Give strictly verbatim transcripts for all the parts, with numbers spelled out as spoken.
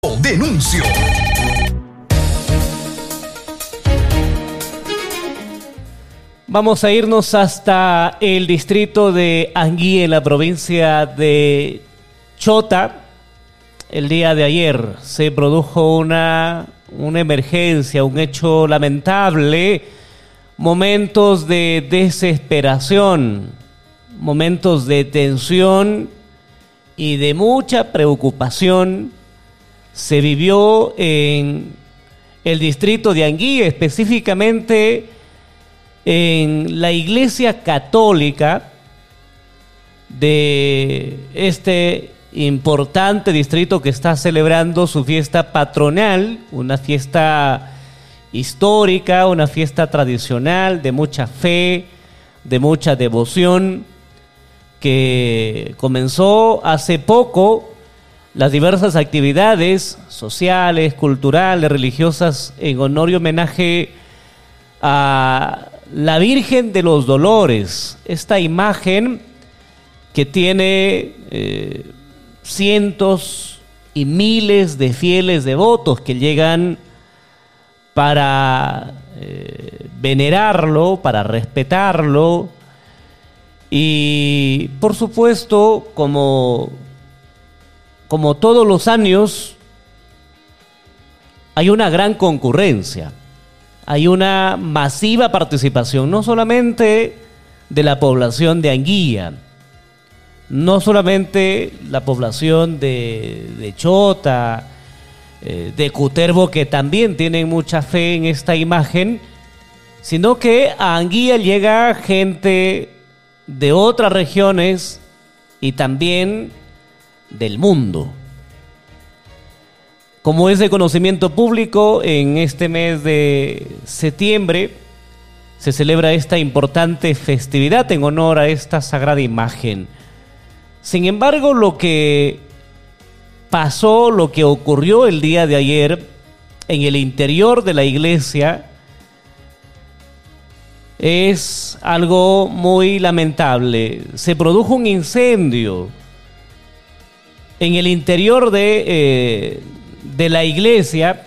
Denuncio. Vamos a irnos hasta el distrito de Anguía, en la provincia de Chota. El día de ayer se produjo una, una emergencia, un hecho lamentable, momentos de desesperación, momentos de tensión y de mucha preocupación se vivió en el distrito de Anguía, específicamente en la iglesia católica de este importante distrito que está celebrando su fiesta patronal, una fiesta histórica, una fiesta tradicional de mucha fe, de mucha devoción, que comenzó hace poco. Las diversas actividades sociales, culturales, religiosas en honor y homenaje a la Virgen de los Dolores, esta imagen que tiene eh, cientos y miles de fieles devotos que llegan para eh, venerarlo, para respetarlo y por supuesto como Como todos los años, hay una gran concurrencia, hay una masiva participación, no solamente de la población de Anguía, no solamente la población de, de Chota, eh, de Cutervo, que también tienen mucha fe en esta imagen, sino que a Anguía llega gente de otras regiones y también del mundo. Como es de conocimiento público, en este mes de septiembre se celebra esta importante festividad en honor a esta sagrada imagen. Sin embargo, lo que pasó, lo que ocurrió el día de ayer en el interior de la iglesia es algo muy lamentable. Se produjo un incendio en el interior de, eh, de la iglesia.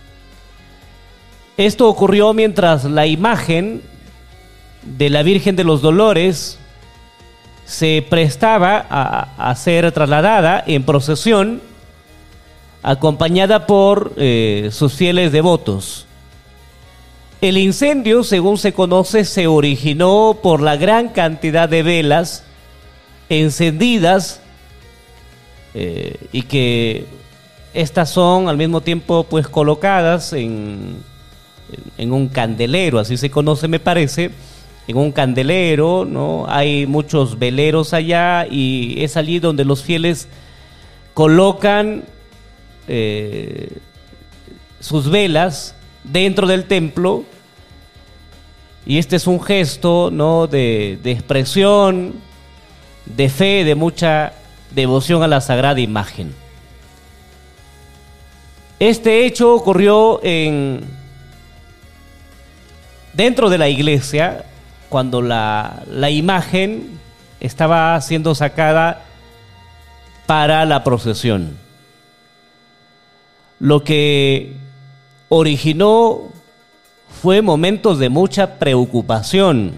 Esto ocurrió mientras la imagen de la Virgen de los Dolores se prestaba a, a ser trasladada en procesión, acompañada por eh, sus fieles devotos. El incendio, según se conoce, se originó por la gran cantidad de velas encendidas, Eh, y que estas son al mismo tiempo pues colocadas en, en un candelero, así se conoce, me parece, en un candelero, ¿no? Hay muchos veleros allá y es allí donde los fieles colocan eh, sus velas dentro del templo, y este es un gesto, ¿no?, de, de expresión, de fe, de mucha devoción a la sagrada imagen. Este hecho ocurrió en dentro de la iglesia cuando la, la imagen estaba siendo sacada para la procesión. Lo que originó fue momentos de mucha preocupación.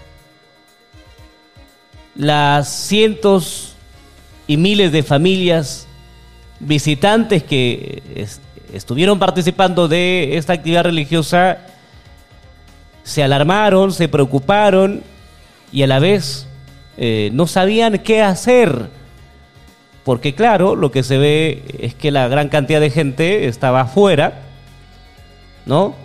Las cientos y miles de familias visitantes que est- estuvieron participando de esta actividad religiosa se alarmaron, se preocuparon y a la vez eh, no sabían qué hacer, porque claro, lo que se ve es que la gran cantidad de gente estaba afuera, ¿no?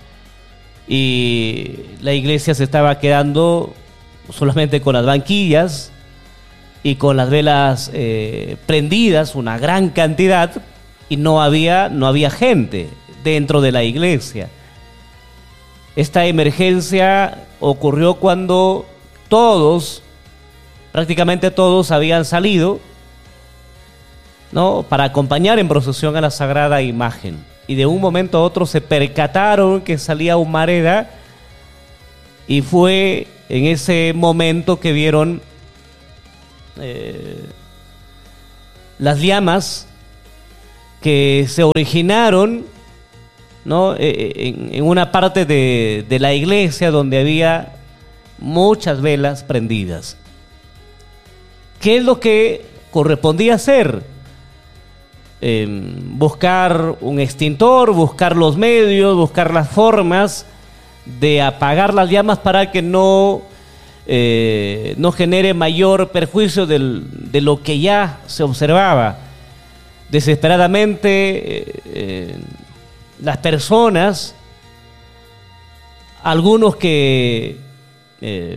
Y la iglesia se estaba quedando solamente con las banquillas y con las velas eh, prendidas, una gran cantidad, y no había, no había gente dentro de la iglesia. Esta emergencia ocurrió cuando todos, prácticamente todos, habían salido, ¿no?, para acompañar en procesión a la sagrada imagen. Y de un momento a otro se percataron que salía humareda, y fue en ese momento que vieron Eh, las llamas que se originaron, ¿no?, en, en una parte de, de la iglesia donde había muchas velas prendidas. ¿Qué es lo que correspondía hacer? Eh, buscar un extintor, buscar los medios, buscar las formas de apagar las llamas para que no, eh, no genere mayor perjuicio del, de lo que ya se observaba. Desesperadamente, eh, eh, las personas, algunos que eh,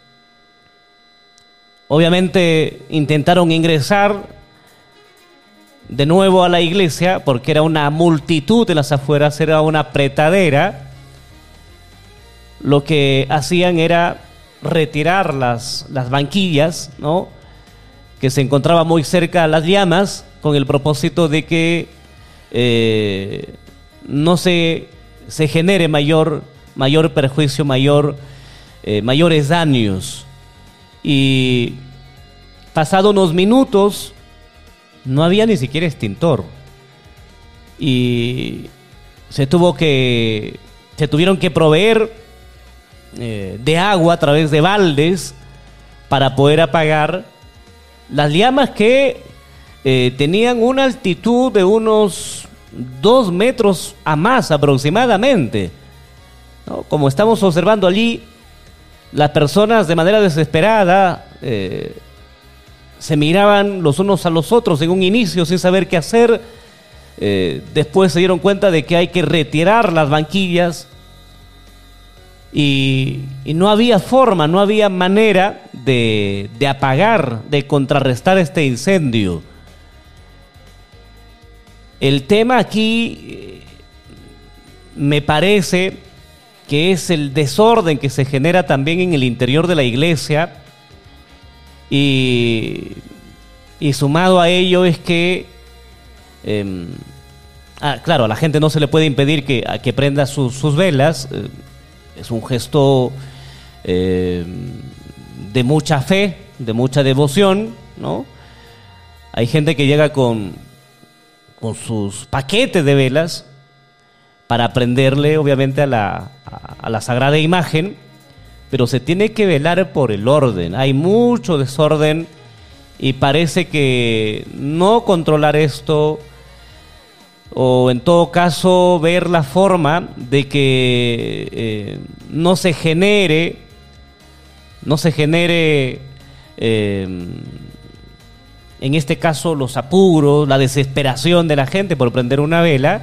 obviamente intentaron ingresar de nuevo a la iglesia, porque era una multitud en las afueras, era una apretadera, lo que hacían era retirar las, las banquillas, ¿no?, que se encontraban muy cerca a las llamas, con el propósito de que eh, no se, se genere mayor, mayor perjuicio, mayor, eh, mayores daños. Y pasado unos minutos, no había ni siquiera extintor. Y se tuvo que, se tuvieron que proveer eh, de agua a través de baldes para poder apagar las llamas que eh, tenían una altitud de unos dos metros a más aproximadamente, ¿no? Como estamos observando allí, las personas de manera desesperada eh, se miraban los unos a los otros en un inicio sin saber qué hacer. Eh, después se dieron cuenta de que hay que retirar las banquillas y, y no había forma, no había manera de, de apagar, de contrarrestar este incendio. El tema aquí eh, me parece que es el desorden que se genera también en el interior de la iglesia, y, y sumado a ello es que eh, ah, claro, a la gente no se le puede impedir que, a que prenda sus, sus velas. Eh, es un gesto eh, de mucha fe, de mucha devoción, ¿no? Hay gente que llega con, con sus paquetes de velas para prenderle, obviamente, a la, a, a la sagrada imagen, pero se tiene que velar por el orden. Hay mucho desorden y parece que no controlar esto, o en todo caso ver la forma de que eh, no se genere, no se genere, eh, en este caso, los apuros, la desesperación de la gente por prender una vela,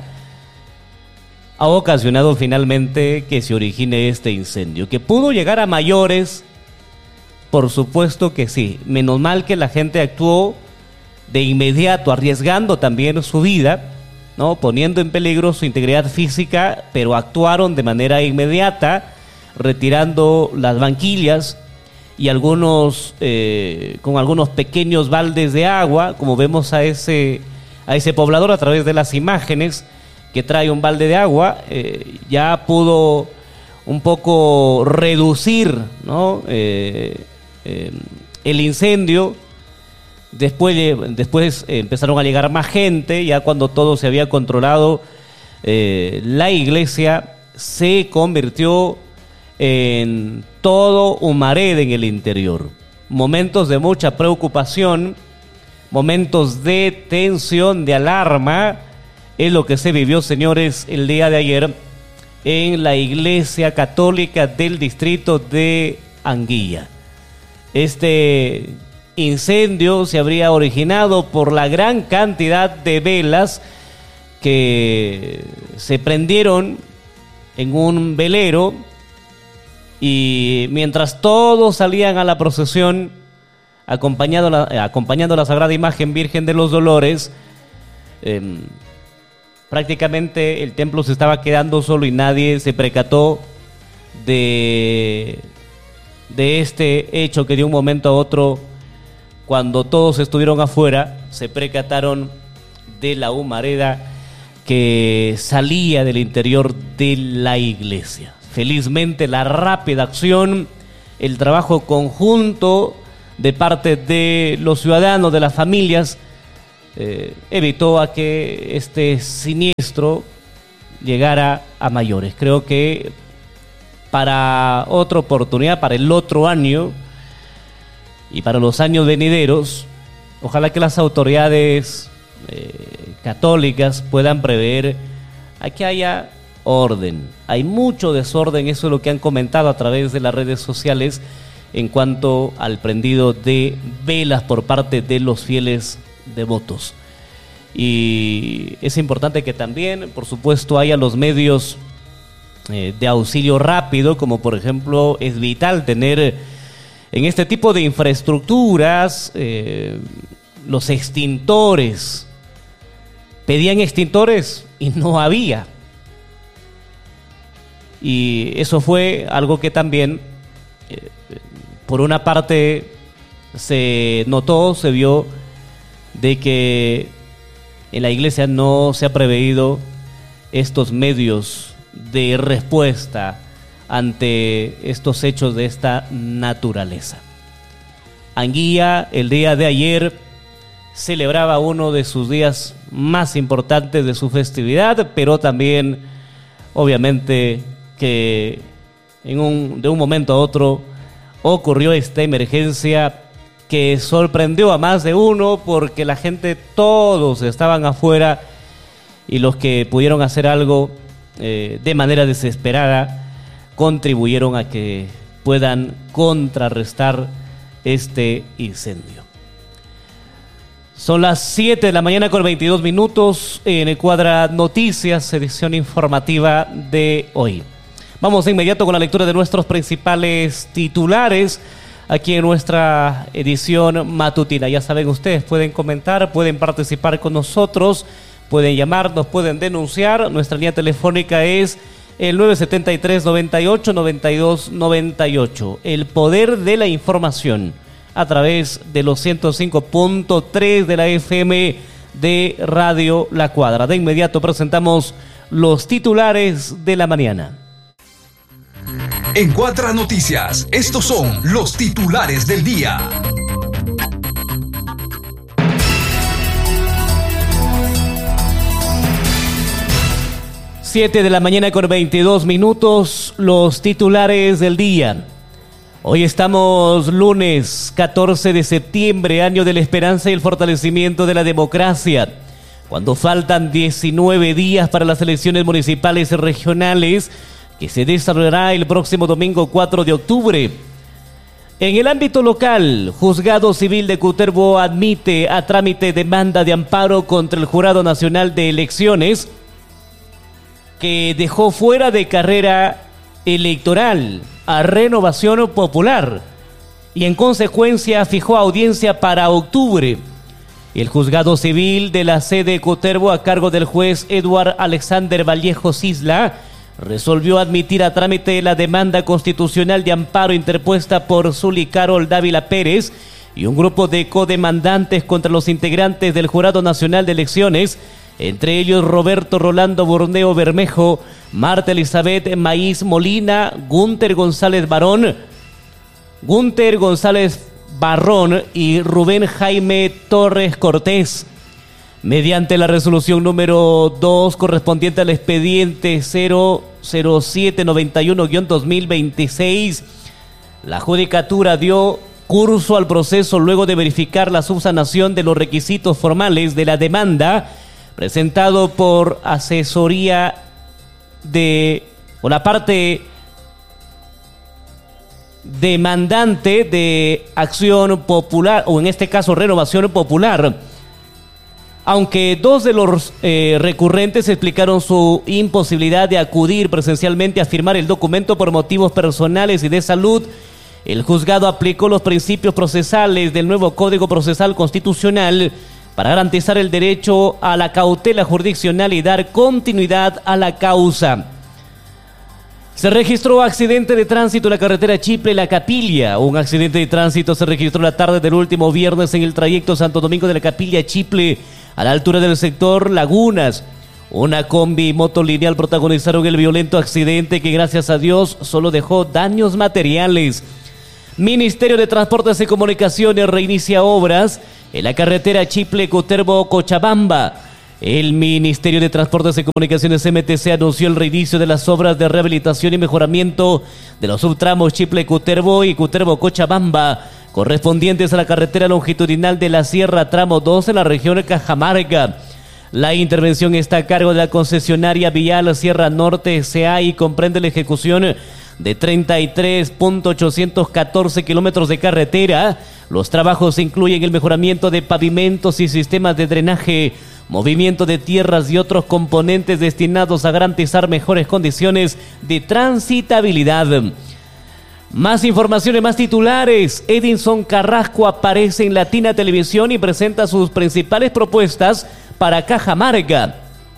ha ocasionado finalmente que se origine este incendio, que pudo llegar a mayores, por supuesto que sí. Menos mal que la gente actuó de inmediato, arriesgando también su vida, ¿no?, poniendo en peligro su integridad física, pero actuaron de manera inmediata, retirando las banquillas y algunos eh, con algunos pequeños baldes de agua, como vemos a ese, a ese poblador a través de las imágenes, que trae un balde de agua. Eh, ya pudo un poco reducir, ¿no?, eh, eh, el incendio. Después, después eh, empezaron a llegar más gente. Ya cuando todo se había controlado, eh, la iglesia se convirtió en todo humareda en el interior. Momentos de mucha preocupación, momentos de tensión, de alarma, es lo que se vivió, señores, el día de ayer en la iglesia católica del distrito de Anguilla. Este incendio se habría originado por la gran cantidad de velas que se prendieron en un velero, y mientras todos salían a la procesión acompañando la, acompañando la Sagrada Imagen Virgen de los Dolores, eh, prácticamente el templo se estaba quedando solo y nadie se percató de, de este hecho, que de un momento a otro, cuando todos estuvieron afuera, se percataron de la humareda que salía del interior de la iglesia. Felizmente, la rápida acción, el trabajo conjunto de parte de los ciudadanos, de las familias, eh, evitó a que este siniestro llegara a mayores. Creo que para otra oportunidad, para el otro año y para los años venideros, ojalá que las autoridades eh, católicas puedan prever a que haya orden. Hay mucho desorden, eso es lo que han comentado a través de las redes sociales en cuanto al prendido de velas por parte de los fieles devotos. Y es importante que también, por supuesto, haya los medios eh, de auxilio rápido, como por ejemplo es vital tener en este tipo de infraestructuras eh, los extintores. Pedían extintores y no había. Y eso fue algo que también, eh, por una parte, se notó, se vio de que en la iglesia no se ha preveído estos medios de respuesta ante estos hechos de esta naturaleza. Anguilla, el día de ayer, celebraba uno de sus días más importantes de su festividad, pero también, obviamente, que en un, de un momento a otro ocurrió esta emergencia que sorprendió a más de uno, porque la gente, todos estaban afuera, y los que pudieron hacer algo eh, de manera desesperada contribuyeron a que puedan contrarrestar este incendio. Son las siete de la mañana con veintidós minutos en el Cuadra Noticias, edición informativa de hoy. Vamos de inmediato con la lectura de nuestros principales titulares aquí en nuestra edición matutina. Ya saben, ustedes pueden comentar, pueden participar con nosotros, pueden llamarnos, pueden denunciar. Nuestra línea telefónica es el nueve siete tres, noventa y ocho, noventa y dos, noventa y ocho. El poder de la información a través de los ciento cinco punto tres de la F M de Radio La Cuadra. De inmediato presentamos los titulares de la mañana. En Cuadra Noticias, estos son los titulares del día. siete de la mañana con veintidós minutos, los titulares del día. Hoy estamos lunes catorce de septiembre, año de la esperanza y el fortalecimiento de la democracia. Cuando faltan diecinueve días para las elecciones municipales y regionales, que se desarrollará el próximo domingo cuatro de octubre. En el ámbito local, Juzgado Civil de Cutervo admite a trámite demanda de amparo contra el Jurado Nacional de Elecciones, que dejó fuera de carrera electoral a Renovación Popular y en consecuencia fijó audiencia para octubre. El Juzgado Civil de la sede Cutervo, a cargo del juez Eduard Alexander Vallejo Cisla, resolvió admitir a trámite la demanda constitucional de amparo interpuesta por Zuli Carol Dávila Pérez y un grupo de codemandantes contra los integrantes del Jurado Nacional de Elecciones, entre ellos Roberto Rolando Borneo Bermejo, Marta Elizabeth Maíz Molina, Gunter González Barón, Gunter González Barrón y Rubén Jaime Torres Cortés. Mediante la resolución número dos correspondiente al expediente cero cero siete noventa y uno guión dos mil veintiséis, la Judicatura dio curso al proceso luego de verificar la subsanación de los requisitos formales de la demanda presentado por asesoría de, o la parte demandante de Acción Popular, o en este caso Renovación Popular. Aunque dos de los eh, recurrentes explicaron su imposibilidad de acudir presencialmente a firmar el documento por motivos personales y de salud, el juzgado aplicó los principios procesales del nuevo Código Procesal Constitucional para garantizar el derecho a la cautela jurisdiccional y dar continuidad a la causa. Se registró accidente de tránsito en la carretera Chiple-La Capilla. Un accidente de tránsito se registró la tarde del último viernes en el trayecto Santo Domingo de la Capilla-Chiple, a la altura del sector Lagunas. Una combi y moto lineal protagonizaron el violento accidente que, gracias a Dios, solo dejó daños materiales. Ministerio de Transportes y Comunicaciones reinicia obras en la carretera Chiple-Cutervo-Cochabamba. El Ministerio de Transportes y Comunicaciones M T C anunció el reinicio de las obras de rehabilitación y mejoramiento de los subtramos Chiple-Cutervo y Cutervo-Cochabamba, correspondientes a la carretera longitudinal de la Sierra Tramo dos en la región de Cajamarca. La intervención está a cargo de la concesionaria vial Sierra Norte S A y comprende la ejecución de treinta y tres punto ochocientos catorce kilómetros de carretera. Los trabajos incluyen el mejoramiento de pavimentos y sistemas de drenaje, movimiento de tierras y otros componentes destinados a garantizar mejores condiciones de transitabilidad. Más informaciones, más titulares. Edinson Carrasco aparece en Latina Televisión y presenta sus principales propuestas para Cajamarca.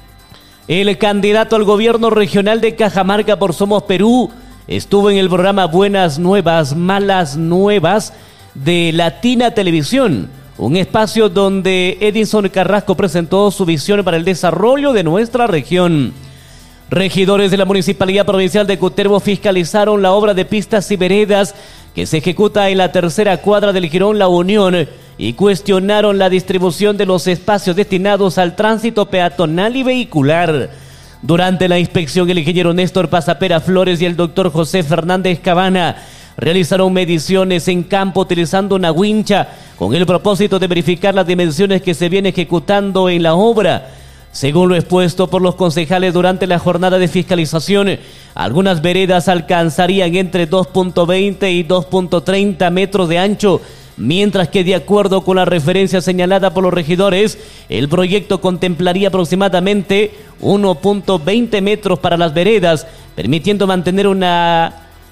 El candidato al gobierno regional de Cajamarca por Somos Perú estuvo en el programa Buenas Nuevas, Malas Nuevas de Latina Televisión, un espacio donde Edinson Carrasco presentó su visión para el desarrollo de nuestra región. Regidores de la Municipalidad Provincial de Cutervo fiscalizaron la obra de pistas y veredas que se ejecuta en la tercera cuadra del Jirón La Unión y cuestionaron la distribución de los espacios destinados al tránsito peatonal y vehicular. Durante la inspección, el ingeniero Néstor Pasapera Flores y el doctor José Fernández Cabana realizaron mediciones en campo utilizando una wincha con el propósito de verificar las dimensiones que se viene ejecutando en la obra. Según lo expuesto por los concejales durante la jornada de fiscalización, algunas veredas alcanzarían entre dos punto veinte y dos punto treinta metros de ancho, mientras que de acuerdo con la referencia señalada por los regidores, el proyecto contemplaría aproximadamente uno punto veinte metros para las veredas, permitiendo mantener una,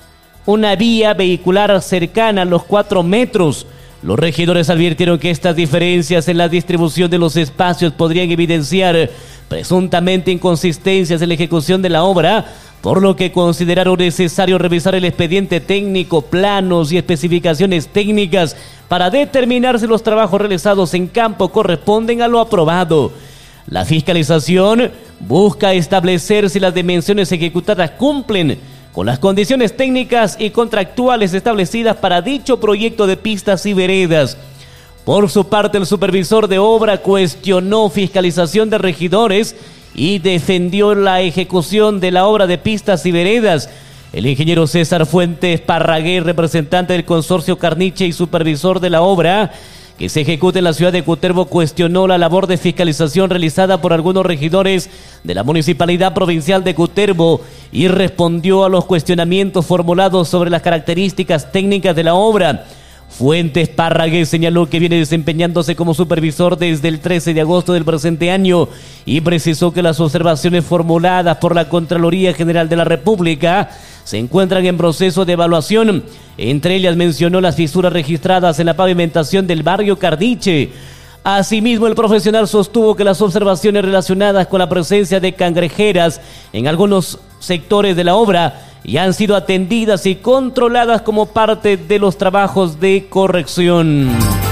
una vía vehicular cercana a los cuatro metros. Los regidores advirtieron que estas diferencias en la distribución de los espacios podrían evidenciar presuntamente inconsistencias en la ejecución de la obra, por lo que consideraron necesario revisar el expediente técnico, planos y especificaciones técnicas para determinar si los trabajos realizados en campo corresponden a lo aprobado. La fiscalización busca establecer si las dimensiones ejecutadas cumplen con las condiciones técnicas y contractuales establecidas para dicho proyecto de pistas y veredas. Por su parte, el supervisor de obra cuestionó fiscalización de regidores y defendió la ejecución de la obra de pistas y veredas. El ingeniero César Fuentes Parraguer, representante del consorcio Carniche y supervisor de la obra que se ejecuta en la ciudad de Cutervo, cuestionó la labor de fiscalización realizada por algunos regidores de la Municipalidad Provincial de Cutervo y respondió a los cuestionamientos formulados sobre las características técnicas de la obra. Fuentes Parraguer señaló que viene desempeñándose como supervisor desde el trece de agosto del presente año y precisó que las observaciones formuladas por la Contraloría General de la República se encuentran en proceso de evaluación. Entre ellas mencionó las fisuras registradas en la pavimentación del barrio Carniche. Asimismo, el profesional sostuvo que las observaciones relacionadas con la presencia de cangrejeras en algunos sectores de la obra ya han sido atendidas y controladas como parte de los trabajos de corrección.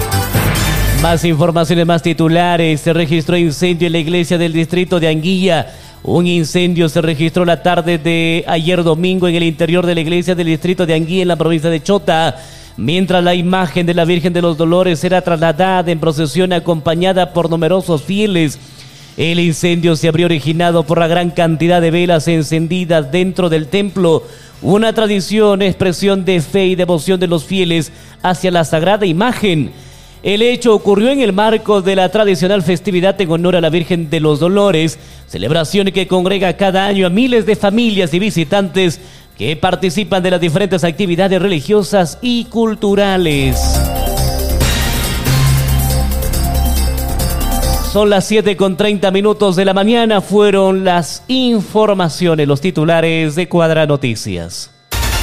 Más informaciones, más titulares. Se registró incendio en la iglesia del distrito de Anguilla. Un incendio se registró la tarde de ayer domingo en el interior de la iglesia del distrito de Anguilla en la provincia de Chota, mientras la imagen de la Virgen de los Dolores era trasladada en procesión acompañada por numerosos fieles. El incendio se habría originado por la gran cantidad de velas encendidas dentro del templo, una tradición, expresión de fe y devoción de los fieles hacia la sagrada imagen. El hecho ocurrió en el marco de la tradicional festividad en honor a la Virgen de los Dolores, celebración que congrega cada año a miles de familias y visitantes que participan de las diferentes actividades religiosas y culturales. Son las siete con treinta minutos de la mañana. Fueron las informaciones, los titulares de Cuadra Noticias.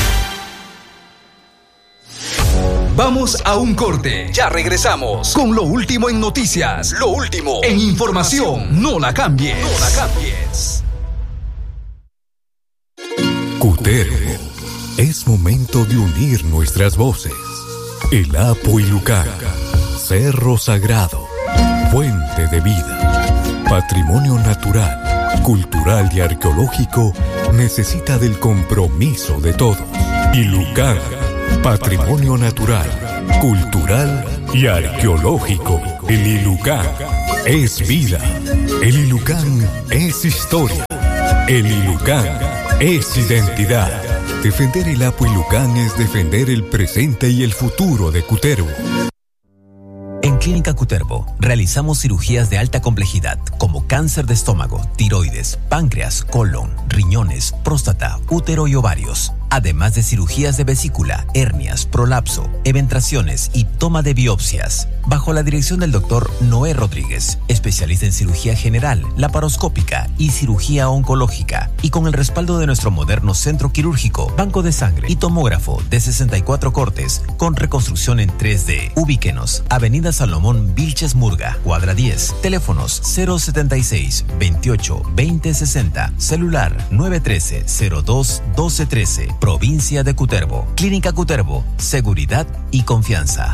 Vamos a un corte. Ya regresamos con lo último en noticias, lo último en información. No la cambies. No la cambies. Cutervo. Es momento de unir nuestras voces. El Apo y Lucaca. Cerro Sagrado. Fuente de vida. Patrimonio natural, cultural y arqueológico necesita del compromiso de todos. Y Lucaca Patrimonio natural, cultural y arqueológico. El Ilucán es vida. El Ilucán es historia. El Ilucán es identidad. Defender el Apu Ilucán es defender el presente y el futuro de Cutervo. En Clínica Cutervo realizamos cirugías de alta complejidad como cáncer de estómago, tiroides, páncreas, colon, riñones, próstata, útero y ovarios. Además de cirugías de vesícula, hernias, prolapso, eventraciones y toma de biopsias. Bajo la dirección del doctor Noé Rodríguez, especialista en cirugía general, laparoscópica y cirugía oncológica. Y con el respaldo de nuestro moderno centro quirúrgico, banco de sangre y tomógrafo de sesenta y cuatro cortes con reconstrucción en tres D. Ubíquenos, Avenida Salomón Vilches Murga, cuadra diez. Teléfonos cero setenta y seis, veintiocho, veinte sesenta. Celular nueve uno tres, cero dos, doce trece. Provincia de Cutervo. Clínica Cutervo. Seguridad y confianza.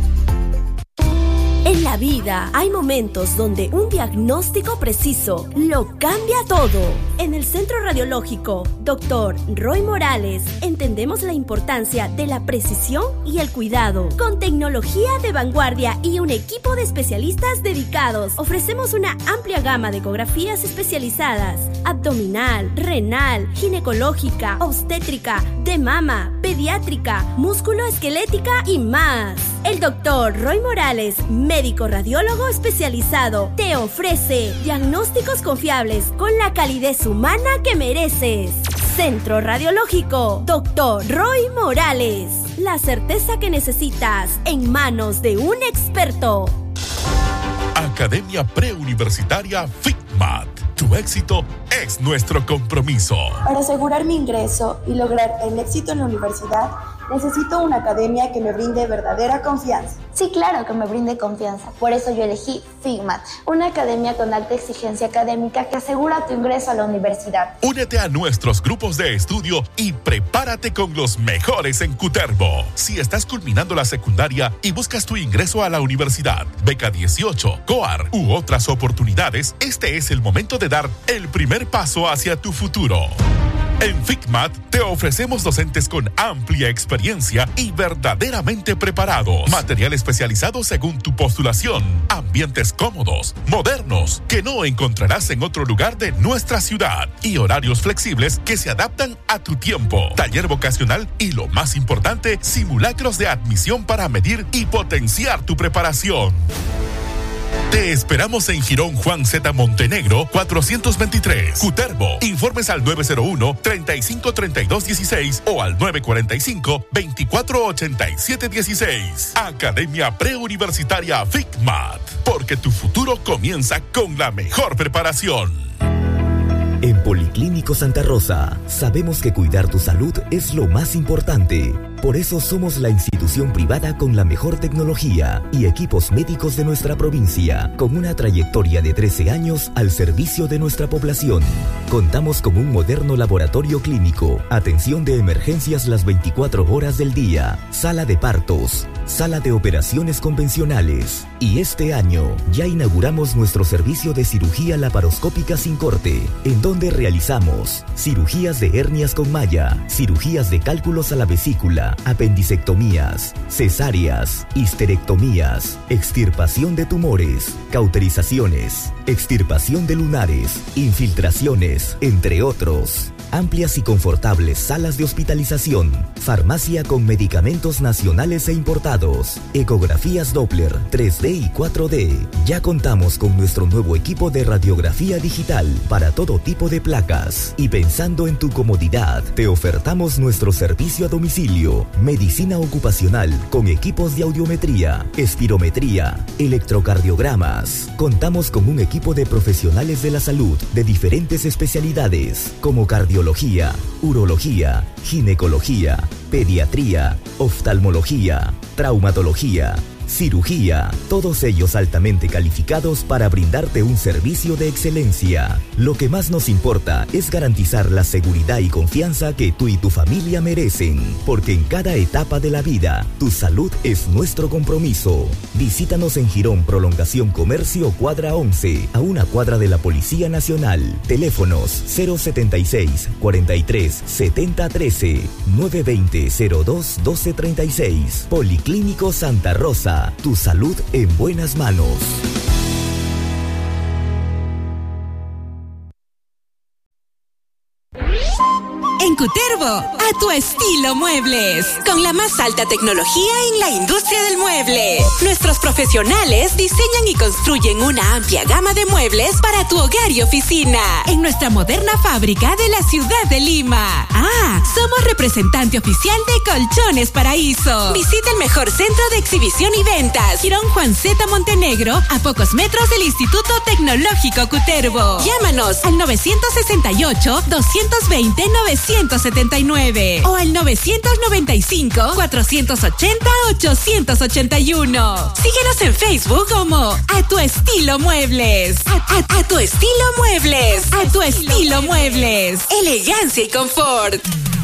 En la vida hay momentos donde un diagnóstico preciso lo cambia todo. En el Centro Radiológico doctor Roy Morales entendemos la importancia de la precisión y el cuidado. Con tecnología de vanguardia y un equipo de especialistas dedicados, ofrecemos una amplia gama de ecografías especializadas: abdominal, renal, ginecológica, obstétrica, de mama, pediátrica, músculo-esquelética y más. El doctor Roy Morales, médico radiólogo especializado, te ofrece diagnósticos confiables con la calidez humana que mereces. Centro Radiológico doctor Roy Morales. La certeza que necesitas en manos de un experto. Academia Preuniversitaria FICMAT. Tu éxito es nuestro compromiso. Para asegurar mi ingreso y lograr el éxito en la universidad, necesito una academia que me brinde verdadera confianza. Sí, claro que me brinde confianza. Por eso yo elegí FICMAT, una academia con alta exigencia académica que asegura tu ingreso a la universidad. Únete a nuestros grupos de estudio y prepárate con los mejores en Cutervo. Si estás culminando la secundaria y buscas tu ingreso a la universidad, beca dieciocho, COAR u otras oportunidades, este es el momento de dar el primer paso hacia tu futuro. En FICMAT te ofrecemos docentes con amplia experiencia y verdaderamente preparados. Material especializado según tu postulación. Ambientes cómodos, modernos, que no encontrarás en otro lugar de nuestra ciudad. Y horarios flexibles que se adaptan a tu tiempo. Taller vocacional y, lo más importante, simulacros de admisión para medir y potenciar tu preparación. Te esperamos en Jirón Juan Z. Montenegro, cuatrocientos veintitrés, Cutervo. Informes al nueve cero uno, treinta y cinco, treinta y dos dieciséis o al nueve cuarenta y cinco, veinticuatro ochenta y siete dieciséis. Academia Preuniversitaria FICMAT, porque tu futuro comienza con la mejor preparación. En Policlínico Santa Rosa, sabemos que cuidar tu salud es lo más importante. Por eso somos la institución privada con la mejor tecnología y equipos médicos de nuestra provincia, con una trayectoria de trece años al servicio de nuestra población. Contamos con un moderno laboratorio clínico, atención de emergencias las veinticuatro horas del día, sala de partos, sala de operaciones convencionales. Y este año ya inauguramos nuestro servicio de cirugía laparoscópica sin corte, en donde realizamos cirugías de hernias con malla, cirugías de cálculos a la vesícula, apendicectomías, cesáreas, histerectomías, extirpación de tumores, cauterizaciones, extirpación de lunares, infiltraciones, entre otros. Amplias y confortables salas de hospitalización, farmacia con medicamentos nacionales e importados, ecografías Doppler, tres D y cuatro D. Ya contamos con nuestro nuevo equipo de radiografía digital para todo tipo de placas. Y pensando en tu comodidad, te ofertamos nuestro servicio a domicilio, medicina ocupacional con equipos de audiometría, espirometría, electrocardiogramas. Contamos con un equipo de profesionales de la salud de diferentes especialidades como cardiología, urología, ginecología, pediatría, oftalmología, traumatología, cirugía, todos ellos altamente calificados para brindarte un servicio de excelencia. Lo que más nos importa es garantizar la seguridad y confianza que tú y tu familia merecen, porque en cada etapa de la vida, tu salud es nuestro compromiso. Visítanos en Girón Prolongación Comercio Cuadra once, a una cuadra de la Policía Nacional. Teléfonos cero setenta y seis, cuarenta y tres, setenta trece, nueve veinte, cero dos, doce treinta y seis. Policlínico Santa Rosa, tu salud en buenas manos. En Cutervo, a tu estilo muebles, con la más alta tecnología en la industria del mueble. Nuestros profesionales diseñan y construyen una amplia gama de muebles para tu hogar y oficina, en nuestra moderna fábrica de la ciudad de Lima. Ah, somos representante oficial de Colchones Paraíso. Visita el mejor centro de exhibición y ventas, Girón Juan Z Montenegro, a pocos metros del Instituto Tecnológico Cutervo. Llámanos al nueve seis ocho, dos dos cero, nueve siete nueve o al nueve nueve cinco, cuatro ocho cero, ocho ocho uno. Síguenos en Facebook como A Tu Estilo Muebles. A, a, a Tu Estilo Muebles. A Tu Estilo Muebles. Elegancia y confort.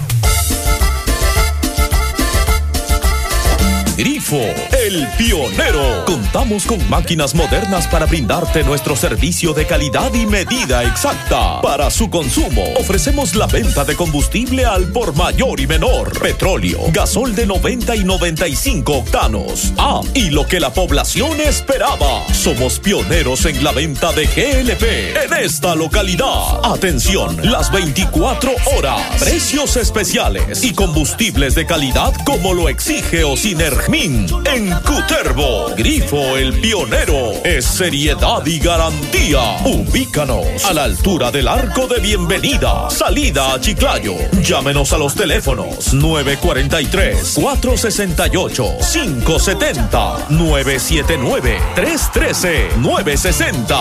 Grifo, el pionero. Contamos con máquinas modernas para brindarte nuestro servicio de calidad y medida exacta. Para su consumo, ofrecemos la venta de combustible al por mayor y menor. Petróleo, gasol de noventa y noventa y cinco octanos. Ah, y lo que la población esperaba. Somos pioneros en la venta de G L P en esta localidad. Atención, las veinticuatro horas. Precios especiales y combustibles de calidad como lo exige Ocinergia en Cutervo. Grifo el pionero es seriedad y garantía. Ubícanos a la altura del Arco de Bienvenida, salida a Chiclayo. Llámenos a los teléfonos nueve cuatro tres, cuatro seis ocho, cinco siete cero, nueve siete nueve, tres uno tres, nueve seis cero.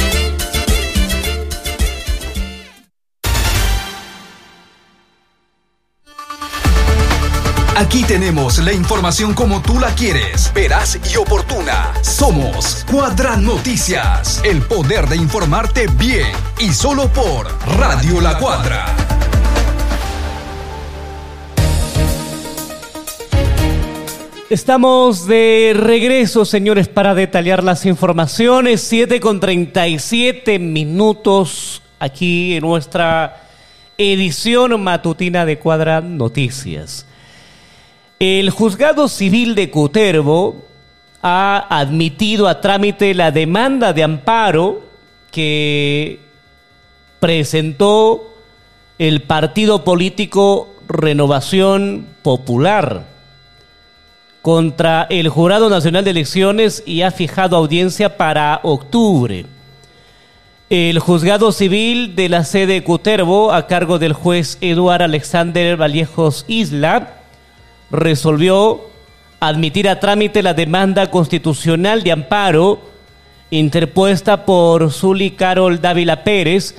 Aquí tenemos la información como tú la quieres, veraz y oportuna. Somos Cuadra Noticias, el poder de informarte bien y solo por Radio La Cuadra. Estamos de regreso, señores, para detallar las informaciones. siete con treinta y siete minutos aquí en nuestra edición matutina de Cuadra Noticias. El Juzgado Civil de Cutervo ha admitido a trámite la demanda de amparo que presentó el partido político Renovación Popular contra el Jurado Nacional de Elecciones y ha fijado audiencia para octubre. El Juzgado Civil de la sede Cutervo, a cargo del juez Eduardo Alexander Vallejos Isla, resolvió admitir a trámite la demanda constitucional de amparo interpuesta por Zuli Carol Dávila Pérez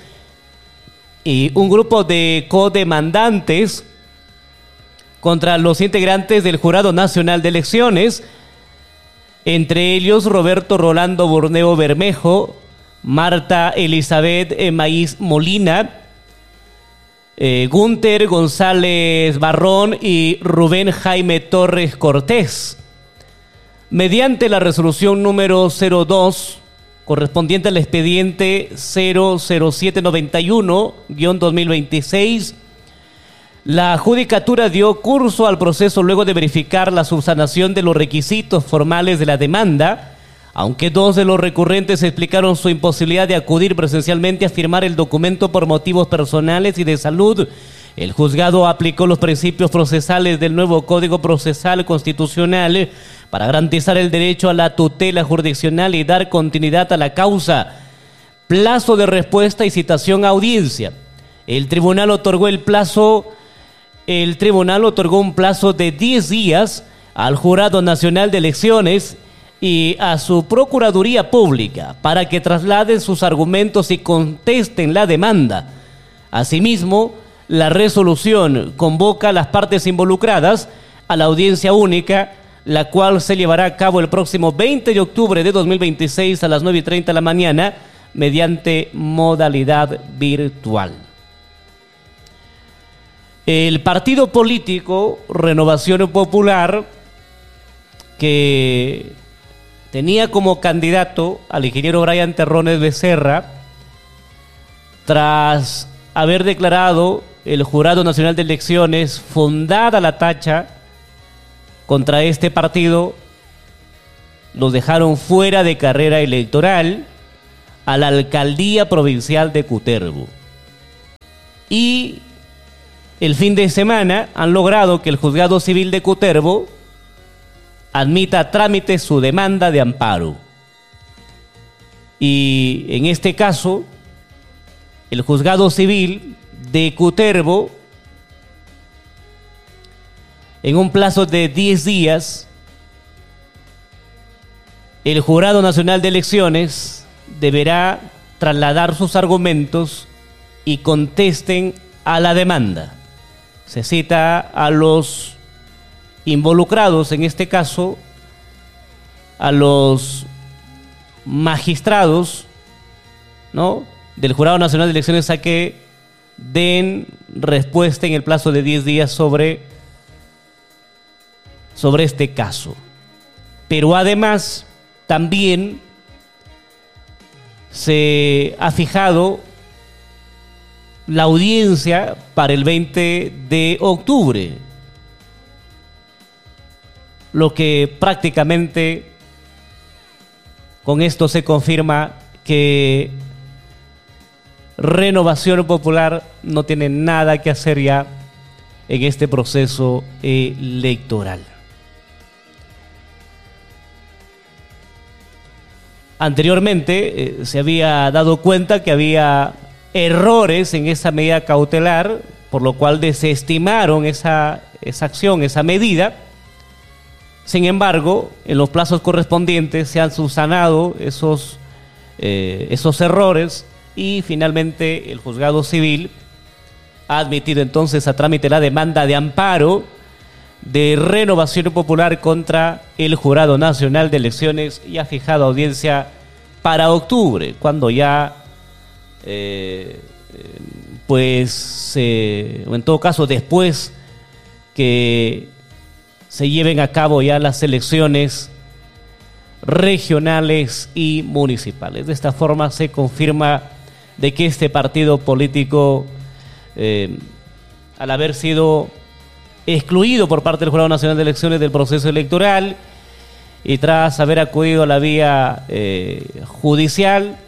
y un grupo de codemandantes contra los integrantes del Jurado Nacional de Elecciones, entre ellos Roberto Rolando Borneo Bermejo, Marta Elizabeth Maíz Molina, Eh, Gunter González Barrón y Rubén Jaime Torres Cortés. Mediante la resolución número cero dos, correspondiente al expediente cero cero siete noventa y uno guión dos mil veintiséis, la Judicatura dio curso al proceso luego de verificar la subsanación de los requisitos formales de la demanda, aunque dos de los recurrentes explicaron su imposibilidad de acudir presencialmente a firmar el documento por motivos personales y de salud. El juzgado aplicó los principios procesales del nuevo Código Procesal Constitucional para garantizar el derecho a la tutela jurisdiccional y dar continuidad a la causa. Plazo de respuesta y citación a audiencia. El tribunal otorgó el plazo, el tribunal otorgó un plazo de diez días al Jurado Nacional de Elecciones y a su Procuraduría Pública para que trasladen sus argumentos y contesten la demanda. Asimismo, la resolución convoca a las partes involucradas a la audiencia única, la cual se llevará a cabo el próximo veinte de octubre de dos mil veintiséis a las nueve y treinta de la mañana mediante modalidad virtual. El partido político Renovación Popular, que tenía como candidato al ingeniero Brian Terrones Becerra, tras haber declarado el Jurado Nacional de Elecciones fundada la tacha contra este partido, los dejaron fuera de carrera electoral a la alcaldía provincial de Cutervo. Y el fin de semana han logrado que el Juzgado Civil de Cutervo admita a trámite su demanda de amparo. Y en este caso, el Juzgado Civil de Cutervo, en un plazo de diez días, el Jurado Nacional de Elecciones deberá trasladar sus argumentos y contesten a la demanda. Se cita a los involucrados, en este caso, a los magistrados, ¿no?, del Jurado Nacional de Elecciones, a que den respuesta en el plazo de diez días sobre, sobre este caso. Pero además, también se ha fijado la audiencia para el veinte de octubre, lo que prácticamente con esto se confirma que Renovación Popular no tiene nada que hacer ya en este proceso electoral. Anteriormente eh, se había dado cuenta que había errores en esa medida cautelar, por lo cual desestimaron esa, esa acción, esa medida. Sin embargo, en los plazos correspondientes se han subsanado esos, eh, esos errores, y finalmente el Juzgado Civil ha admitido entonces a trámite la demanda de amparo de Renovación Popular contra el Jurado Nacional de Elecciones, y ha fijado audiencia para octubre, cuando ya eh, pues eh, en todo caso después que se lleven a cabo ya las elecciones regionales y municipales. De esta forma se confirma de que este partido político, eh, al haber sido excluido por parte del Jurado Nacional de Elecciones del proceso electoral y tras haber acudido a la vía eh, judicial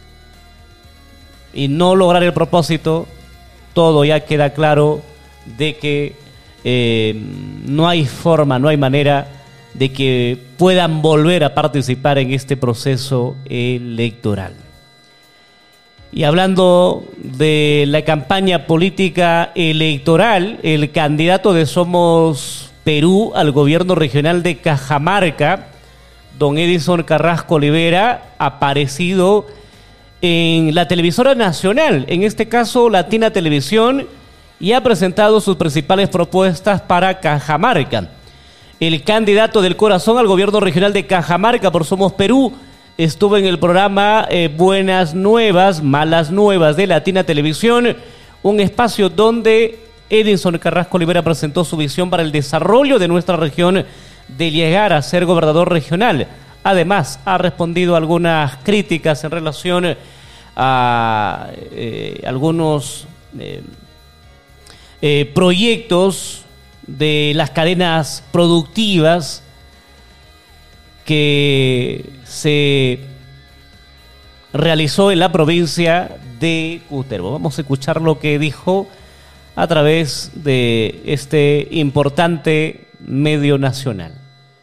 y no lograr el propósito, todo ya queda claro de que eh, no hay forma, no hay manera de que puedan volver a participar en este proceso electoral. Y hablando de la campaña política electoral, el candidato de Somos Perú al gobierno regional de Cajamarca, don Edison Carrasco Olivera, ha aparecido en la televisora nacional, en este caso Latina Televisión, y ha presentado sus principales propuestas para Cajamarca. El candidato del corazón al gobierno regional de Cajamarca por Somos Perú estuvo en el programa eh, Buenas Nuevas, Malas Nuevas de Latina Televisión, un espacio donde Edison Carrasco Olivera presentó su visión para el desarrollo de nuestra región de llegar a ser gobernador regional. Además, ha respondido a algunas críticas en relación a eh, algunos eh, eh, proyectos de las cadenas productivas que se realizó en la provincia de Cutervo. Vamos a escuchar lo que dijo a través de este importante medio nacional.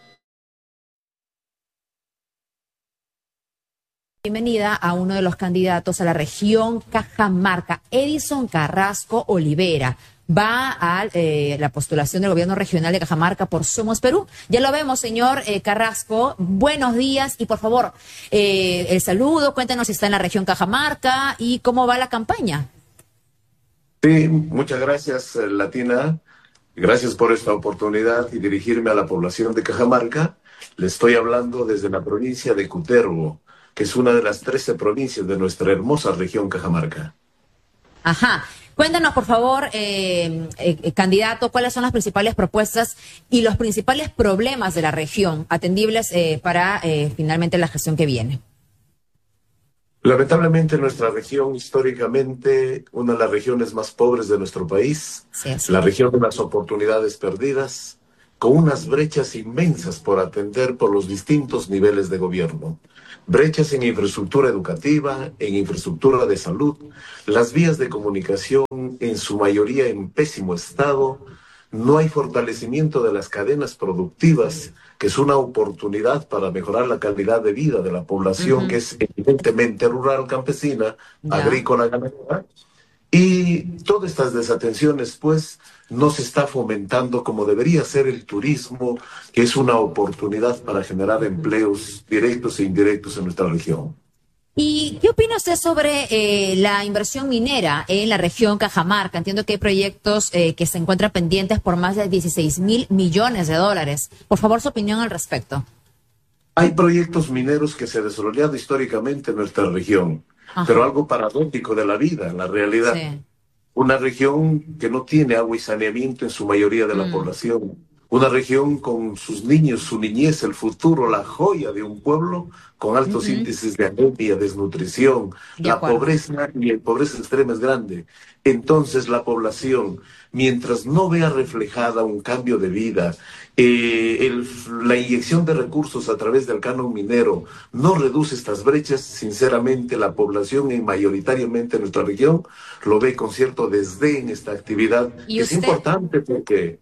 Bienvenida a uno de los candidatos a la región Cajamarca, Edison Carrasco Olivera. Va a eh, la postulación del gobierno regional de Cajamarca por Somos Perú. Ya lo vemos, señor eh, Carrasco. Buenos días y por favor, eh, el saludo, cuéntanos si está en la región Cajamarca y cómo va la campaña. Sí, muchas gracias, Latina. Gracias por esta oportunidad y dirigirme a la población de Cajamarca. Le estoy hablando desde la provincia de Cutervo, que es una de las trece provincias de nuestra hermosa región Cajamarca. Ajá. Cuéntanos, por favor, eh, eh, candidato, cuáles son las principales propuestas y los principales problemas de la región atendibles eh, para eh, finalmente la gestión que viene. Lamentablemente nuestra región, históricamente, una de las regiones más pobres de nuestro país, sí, la región de las oportunidades perdidas, con unas brechas inmensas por atender por los distintos niveles de gobierno. Brechas en infraestructura educativa, en infraestructura de salud, las vías de comunicación en su mayoría en pésimo estado, no hay fortalecimiento de las cadenas productivas, que es una oportunidad para mejorar la calidad de vida de la población, uh-huh. que es evidentemente rural, campesina, yeah. agrícola, ganadera. Y todas estas desatenciones, pues, no se está fomentando como debería ser el turismo, que es una oportunidad para generar empleos directos e indirectos en nuestra región. ¿Y qué opina usted sobre eh, la inversión minera en la región Cajamarca? Entiendo que hay proyectos eh, que se encuentran pendientes por más de dieciséis mil millones de dólares. Por favor, su opinión al respecto. Hay proyectos mineros que se han desarrollado históricamente en nuestra región, Ajá. pero algo paradójico de la vida, la realidad. Sí. Una región que no tiene agua y saneamiento en su mayoría de la mm. población. Una región con sus niños, su niñez, el futuro, la joya de un pueblo con altos uh-huh. índices de anemia, desnutrición, de la acuerdo. pobreza y la pobreza extrema es grande. Entonces la población, mientras no vea reflejada un cambio de vida, eh, el, la inyección de recursos a través del canon minero no reduce estas brechas, sinceramente la población y mayoritariamente en nuestra región lo ve con cierto desdén esta actividad. ¿Y es usted? importante porque...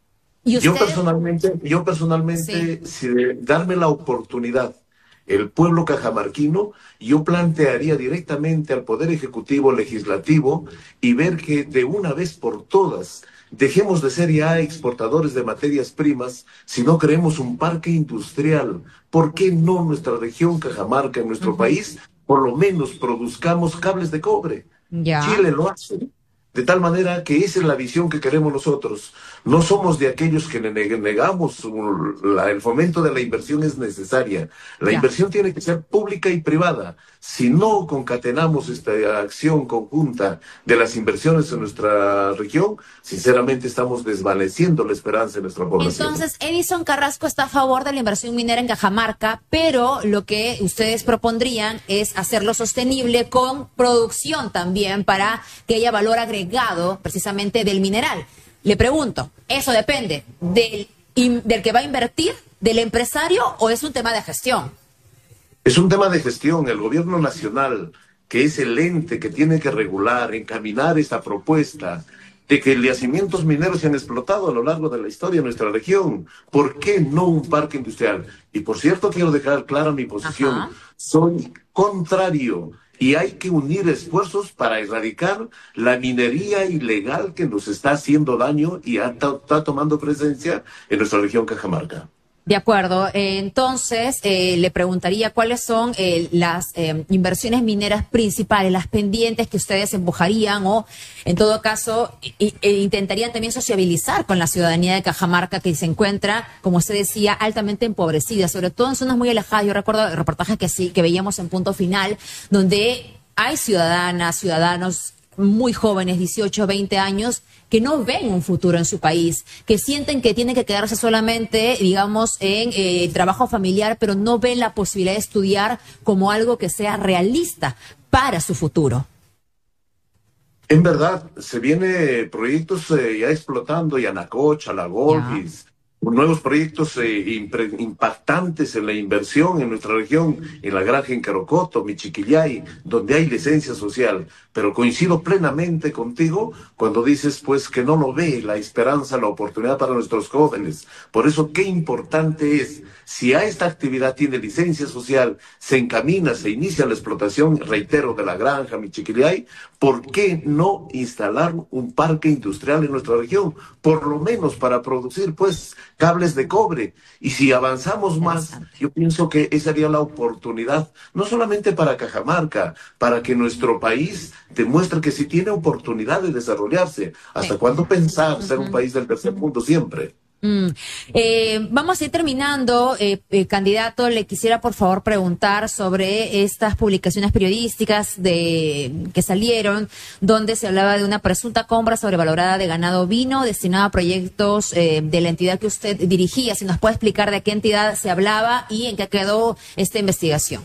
Yo personalmente, yo personalmente, sí. si de darme la oportunidad, el pueblo cajamarquino, yo plantearía directamente al Poder Ejecutivo, Legislativo, y ver que de una vez por todas dejemos de ser ya exportadores de materias primas, si no creemos un parque industrial. ¿Por qué no nuestra región Cajamarca, en nuestro uh-huh. país, por lo menos produzcamos cables de cobre? Ya. Chile lo hace. De tal manera que esa es la visión que queremos nosotros. No somos de aquellos que negamos la, el fomento de la inversión es necesaria. La ya. inversión tiene que ser pública y privada. Si no concatenamos esta acción conjunta de las inversiones en nuestra región, sinceramente estamos desvaneciendo la esperanza de nuestra población. Entonces, Edison Carrasco está a favor de la inversión minera en Cajamarca, pero lo que ustedes propondrían es hacerlo sostenible con producción también para que haya valor agregado precisamente del mineral. Le pregunto, ¿eso depende del, del que va a invertir, del empresario, o es un tema de gestión? Es un tema de gestión. El gobierno nacional, que es el ente que tiene que regular, encaminar esta propuesta de que los yacimientos mineros se han explotado a lo largo de la historia de nuestra región. ¿Por qué no un parque industrial? Y por cierto, quiero dejar clara mi posición. Ajá. Soy contrario. Y hay que unir esfuerzos para erradicar la minería ilegal que nos está haciendo daño y está tomando presencia en nuestra región Cajamarca. De acuerdo. Eh, entonces, eh, le preguntaría cuáles son eh, las eh, inversiones mineras principales, las pendientes que ustedes empujarían o, en todo caso, e, e intentarían también sociabilizar con la ciudadanía de Cajamarca, que se encuentra, como usted decía, altamente empobrecida, sobre todo en zonas muy alejadas. Yo recuerdo el reportaje que sí, que veíamos en Punto Final, donde hay ciudadanas, ciudadanos muy jóvenes, dieciocho, veinte años, que no ven un futuro en su país, que sienten que tienen que quedarse solamente, digamos, en eh, trabajo familiar, pero no ven la posibilidad de estudiar como algo que sea realista para su futuro. En verdad, se vienen proyectos eh, ya explotando, Yanacocha, La Golfis, nuevos proyectos eh, impactantes en la inversión en nuestra región, en la granja en Carocoto, Michiquillay, donde hay licencia social. Pero coincido plenamente contigo cuando dices pues que no lo ve la esperanza, la oportunidad para nuestros jóvenes. Por eso qué importante es, si a esta actividad tiene licencia social, se encamina, se inicia la explotación, reitero, de la granja Michiquillay, ¿por qué no instalar un parque industrial en nuestra región? Por lo menos para producir pues cables de cobre. Y si avanzamos más, yo pienso que esa sería la oportunidad, no solamente para Cajamarca, para que nuestro país demuestre que sí tiene oportunidad de desarrollarse. ¿Hasta sí. cuándo pensar uh-huh. ser un país del tercer mundo siempre? Mm. Eh, vamos a ir terminando, eh, eh, candidato, le quisiera por favor preguntar sobre estas publicaciones periodísticas de que salieron, donde se hablaba de una presunta compra sobrevalorada de ganado ovino destinado a proyectos eh, de la entidad que usted dirigía. Si nos puede explicar de qué entidad se hablaba y en qué quedó esta investigación.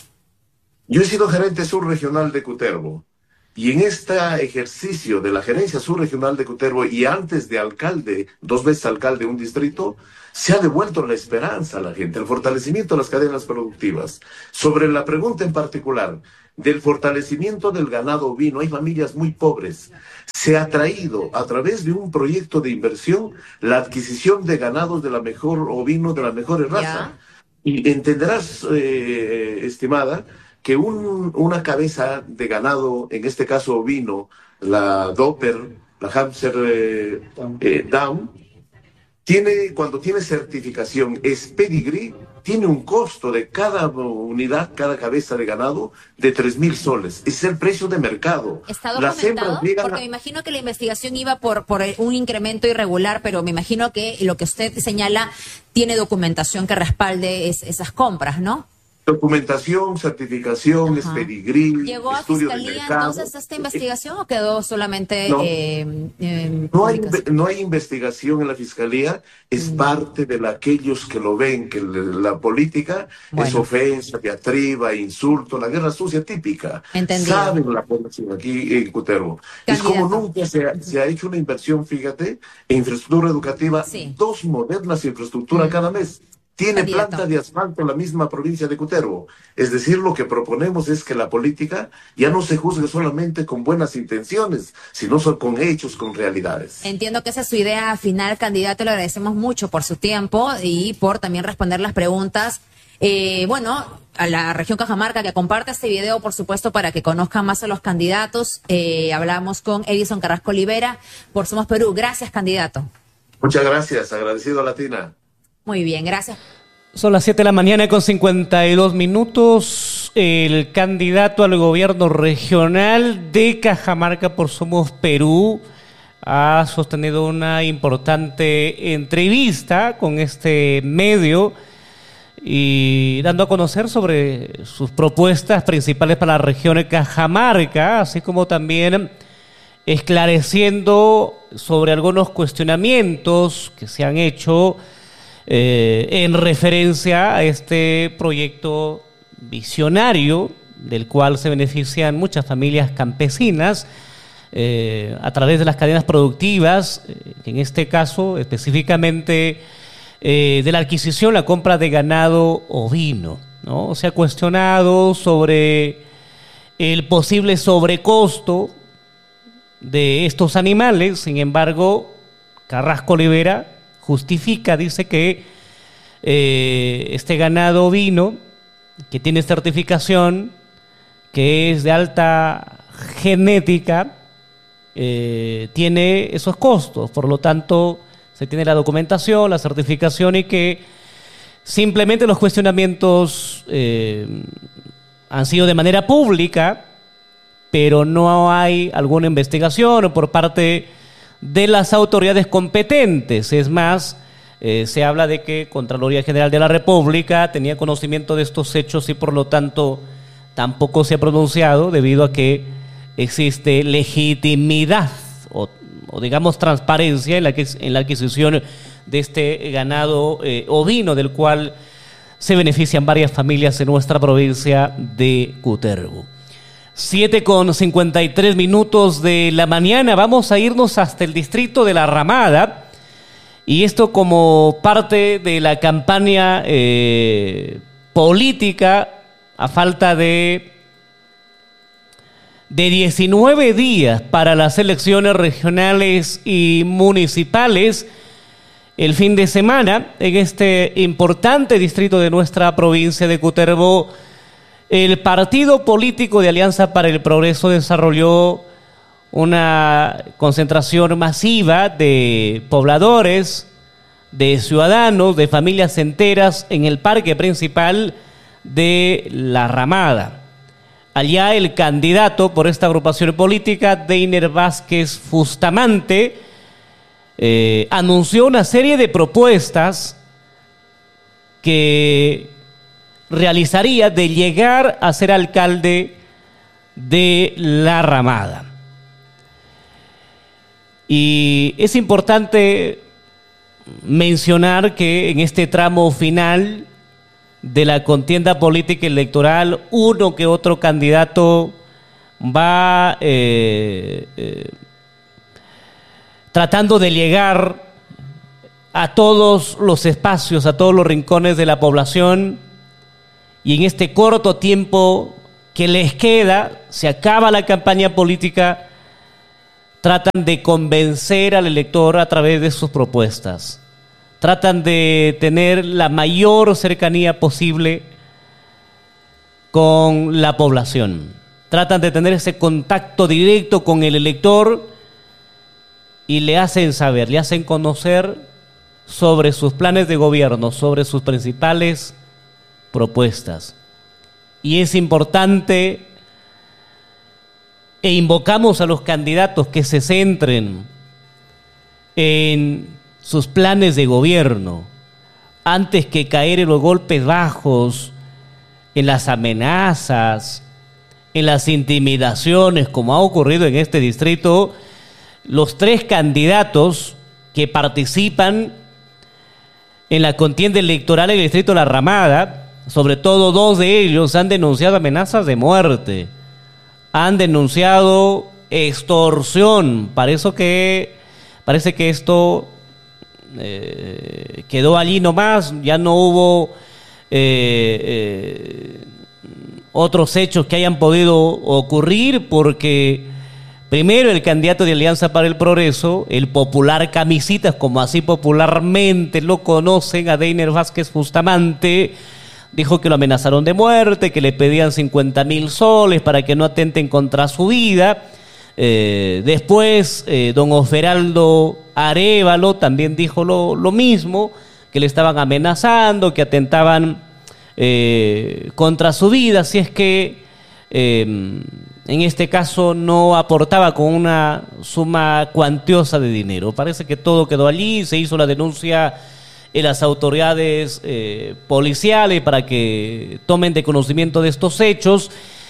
Yo he sido gerente subregional de Cutervo. Y en este ejercicio de la gerencia subregional de Cutervo y antes de alcalde, dos veces alcalde de un distrito, se ha devuelto la esperanza a la gente, el fortalecimiento de las cadenas productivas. Sobre la pregunta en particular del fortalecimiento del ganado ovino, hay familias muy pobres. Se ha traído a través de un proyecto de inversión la adquisición de ganados de la mejor ovino, de la mejor raza. Y entenderás, eh, estimada, que un, una cabeza de ganado, en este caso ovino, la Doppler, la Hampshire eh, eh, Down, tiene, cuando tiene certificación, es pedigree, tiene un costo de cada unidad, cada cabeza de ganado, de tres mil soles. Es el precio de mercado. ¿Está documentado? Porque a... me imagino que la investigación iba por, por un incremento irregular, pero me imagino que lo que usted señala tiene documentación que respalde es, esas compras, ¿no? Documentación, certificación, es pedigrí, ¿Llegó a estudio fiscalía de mercado. entonces esta investigación o quedó solamente no, eh, eh, no, hay, no hay investigación en la fiscalía, es mm. parte de la, aquellos que lo ven, que la política bueno. es ofensa, diatriba, insulto, la guerra sucia típica. Entendido. Saben la población aquí en Cutervo. Es como nunca se ha, se ha hecho una inversión, fíjate, en infraestructura educativa, sí. dos modernas infraestructuras mm. cada mes. Tiene Candidato. planta de asfalto la misma provincia de Cutervo. Es decir, lo que proponemos es que la política ya no se juzgue solamente con buenas intenciones, sino con hechos, con realidades. Entiendo que esa es su idea final, candidato. Le agradecemos mucho por su tiempo y por también responder las preguntas. Eh, bueno, a la región Cajamarca que comparte este video, por supuesto, para que conozcan más a los candidatos. Eh, hablamos con Edison Carrasco Olivera por Somos Perú. Gracias, candidato. Muchas gracias. Agradecido a Latina. Muy bien, gracias. Son las siete de la mañana con cincuenta y dos minutos. El candidato al gobierno regional de Cajamarca por Somos Perú ha sostenido una importante entrevista con este medio y dando a conocer sobre sus propuestas principales para la región de Cajamarca, así como también esclareciendo sobre algunos cuestionamientos que se han hecho Eh, en referencia a este proyecto visionario del cual se benefician muchas familias campesinas eh, a través de las cadenas productivas, eh, en este caso específicamente eh, de la adquisición, la compra de ganado ovino, ¿no? Se ha cuestionado sobre el posible sobrecosto de estos animales. Sin embargo, Carrasco Olivera justifica, dice que eh, este ganado ovino, que tiene certificación, que es de alta genética, eh, tiene esos costos. Por lo tanto, se tiene la documentación, la certificación, y que simplemente los cuestionamientos eh, han sido de manera pública, pero no hay alguna investigación por parte de las autoridades competentes. Es más, eh, se habla de que Contraloría General de la República tenía conocimiento de estos hechos y por lo tanto tampoco se ha pronunciado, debido a que existe legitimidad o, o digamos transparencia en la, que, en la adquisición de este ganado eh, ovino, del cual se benefician varias familias en nuestra provincia de Cutervo. siete con cincuenta y tres minutos de la mañana. Vamos a irnos hasta el distrito de La Ramada, y esto como parte de la campaña eh, política a falta de, de diecinueve días para las elecciones regionales y municipales. El fin de semana, en este importante distrito de nuestra provincia de Cutervo, el partido político de Alianza para el Progreso desarrolló una concentración masiva de pobladores de ciudadanos, de familias enteras en el parque principal de La Ramada. Allá el candidato por esta agrupación política, Deiner Vázquez Bustamante, eh, anunció una serie de propuestas que realizaría de llegar a ser alcalde de La Ramada. Y es importante mencionar que en este tramo final de la contienda política electoral, uno que otro candidato va eh, eh, tratando de llegar a todos los espacios, a todos los rincones de la población, y en este corto tiempo que les queda, se acaba la campaña política, tratan de convencer al elector a través de sus propuestas. Tratan de tener la mayor cercanía posible con la población. Tratan de tener ese contacto directo con el elector y le hacen saber, le hacen conocer sobre sus planes de gobierno, sobre sus principales propuestas. Y es importante, e invocamos a los candidatos que se centren en sus planes de gobierno, antes que caer en los golpes bajos, en las amenazas, en las intimidaciones, como ha ocurrido en este distrito. Los tres candidatos que participan en la contienda electoral en el distrito La Ramada, sobre todo dos de ellos, han denunciado amenazas de muerte, han denunciado extorsión. Parece que, parece que esto Eh, quedó allí nomás, ya no hubo eh, eh, otros hechos que hayan podido ocurrir, porque primero el candidato de Alianza para el Progreso, el popular Camisitas, como así popularmente lo conocen, a Deiner Vázquez Bustamante, dijo que lo amenazaron de muerte, que le pedían cincuenta mil soles para que no atenten contra su vida. Eh, después eh, don Osferaldo Arévalo también dijo lo, lo mismo, que le estaban amenazando, que atentaban eh, contra su vida, si es que eh, en este caso no aportaba con una suma cuantiosa de dinero. Parece que todo quedó allí, se hizo la denuncia en las autoridades eh, policiales para que tomen de conocimiento de estos hechos,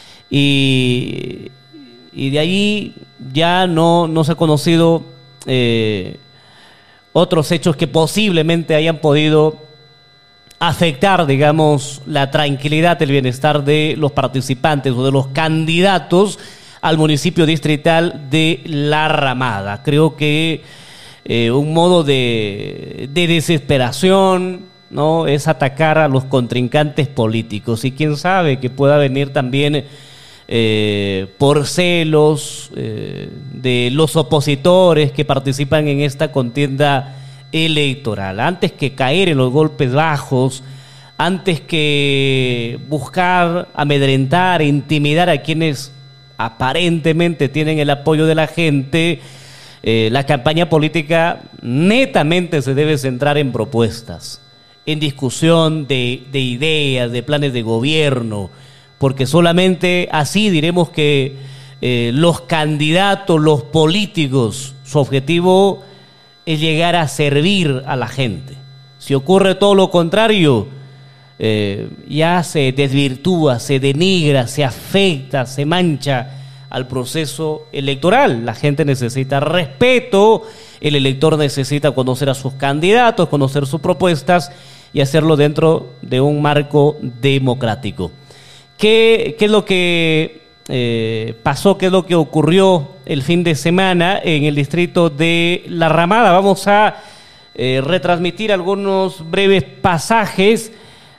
y Y de ahí ya no, no se ha conocido eh, otros hechos que posiblemente hayan podido afectar, digamos, la tranquilidad, el bienestar de los participantes o de los candidatos al municipio distrital de La Ramada. Creo que eh, un modo de, de desesperación, ¿no?, es atacar a los contrincantes políticos, y quién sabe que pueda venir también Eh, por celos eh, de los opositores que participan en esta contienda electoral. Antes que caer en los golpes bajos, antes que buscar amedrentar, intimidar a quienes aparentemente tienen el apoyo de la gente, eh, la campaña política netamente se debe centrar en propuestas, en discusión de, de ideas, de planes de gobierno, porque solamente así diremos que eh, los candidatos, los políticos, su objetivo es llegar a servir a la gente. Si ocurre todo lo contrario, eh, ya se desvirtúa, se denigra, se afecta, se mancha al proceso electoral. La gente necesita respeto, el elector necesita conocer a sus candidatos, conocer sus propuestas y hacerlo dentro de un marco democrático. ¿Qué, qué es lo que eh, pasó? ¿Qué es lo que ocurrió el fin de semana en el distrito de La Ramada? Vamos a eh, retransmitir algunos breves pasajes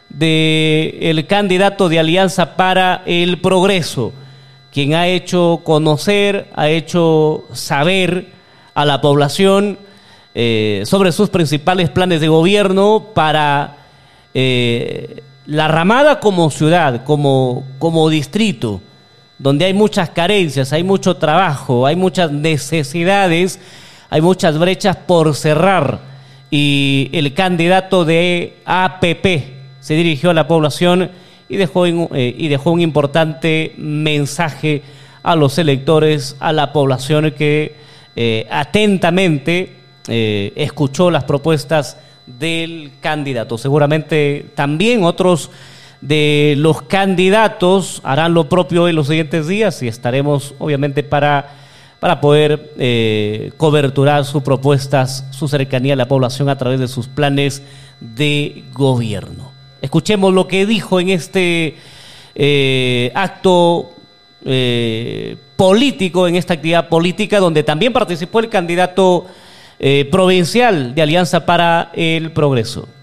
del candidato de Alianza para el Progreso, quien ha hecho conocer, ha hecho saber a la población eh, sobre sus principales planes de gobierno para eh, La Ramada como ciudad, como, como distrito, donde hay muchas carencias, hay mucho trabajo, hay muchas necesidades, hay muchas brechas por cerrar, y el candidato de A P P se dirigió a la población y dejó, en, eh, y dejó un importante mensaje a los electores, a la población que eh, atentamente eh, escuchó las propuestas del candidato. Seguramente también otros de los candidatos harán lo propio en los siguientes días y estaremos obviamente para, para poder eh, coberturar sus propuestas, su cercanía a la población a través de sus planes de gobierno. Escuchemos lo que dijo en este eh, acto eh, político, en esta actividad política, donde también participó el candidato eh, provincial de Alianza para el Progreso.